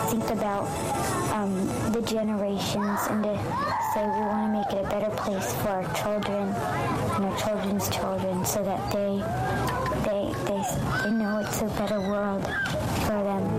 think about the generations and to say we want to make it a better place for our children and our children's children, so that they know it's a better world for them.